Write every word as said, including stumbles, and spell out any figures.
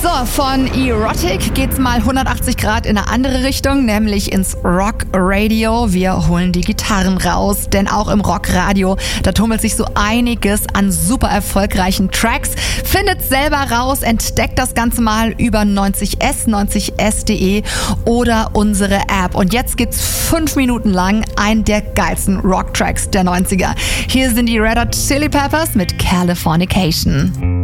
von Erotic geht's mal hundertachtzig Grad in eine andere Richtung, nämlich ins Rock Radio. Wir holen die Gitarren raus, denn auch im Rockradio, da tummelt sich so einiges an super erfolgreichen Tracks. Findet selber raus, entdeckt das Ganze mal über neunzig S, neunzig S Punkt de oder unsere App. Und jetzt gibt's fünf Minuten lang einen der geilsten Rock-Tracks der neunziger. Hier sind die Red Hot Chili Peppers mit Californication.